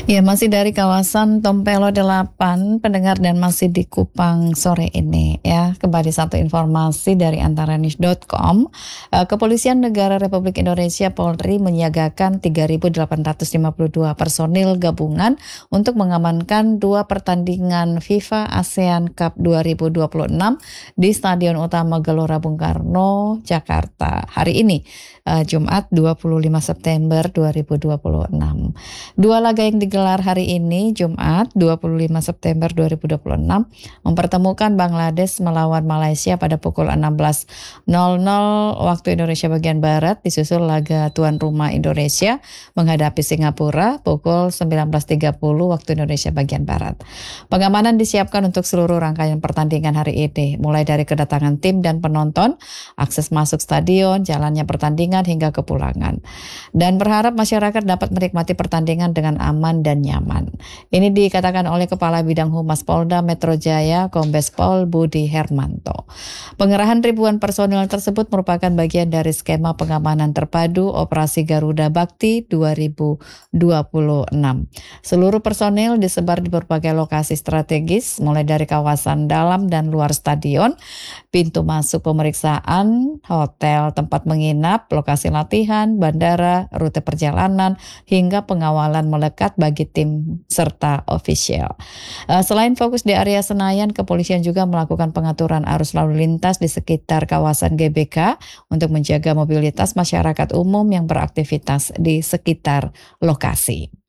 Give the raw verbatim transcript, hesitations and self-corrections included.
Ya, masih dari kawasan Tompelo delapan, pendengar, dan masih di Kupang sore ini ya. Kembali satu informasi dari antaranews dot com. Eh, Kepolisian Negara Republik Indonesia Polri menyiagakan tiga ribu delapan ratus lima puluh dua personil gabungan untuk mengamankan dua pertandingan FIFA ASEAN Cup dua ribu dua puluh enam di Stadion Utama Gelora Bung Karno, Jakarta. Hari ini, eh, Jumat dua puluh lima September dua ribu dua puluh enam. Dua laga yang digelar hari ini, Jumat dua puluh lima September dua ribu dua puluh enam, mempertemukan Bangladesh melawan Malaysia pada pukul enam belas nol nol waktu Indonesia bagian Barat, disusul laga tuan rumah Indonesia menghadapi Singapura pukul sembilan belas tiga puluh waktu Indonesia bagian Barat. Pengamanan disiapkan untuk seluruh rangkaian pertandingan hari ini, mulai dari kedatangan tim dan penonton, akses masuk stadion, jalannya pertandingan hingga kepulangan. Dan berharap masyarakat dapat menikmati pertandingan dengan aman dan nyaman. Ini dikatakan oleh Kepala Bidang Humas Polda Metro Jaya, Kombes Pol Budi Hermanto. Pengerahan ribuan personil tersebut merupakan bagian dari skema pengamanan terpadu Operasi Garuda Bakti dua ribu dua puluh enam. Seluruh personil disebar di berbagai lokasi strategis, mulai dari kawasan dalam dan luar stadion, pintu masuk pemeriksaan, hotel, tempat menginap, lokasi latihan, bandara, rute perjalanan, hingga pengawalan melekat bagi tim serta ofisial. Selain fokus di area Senayan, kepolisian juga melakukan pengaturan arus lalu lintas di sekitar kawasan G B K untuk menjaga mobilitas masyarakat umum yang beraktivitas di sekitar lokasi.